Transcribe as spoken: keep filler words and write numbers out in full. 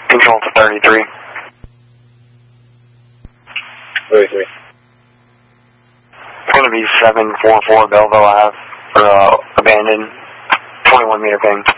Control to thirty-three. thirty-three. It's going to be seven four four Belleville Ave, for uh, abandoned, twenty-one meter ping.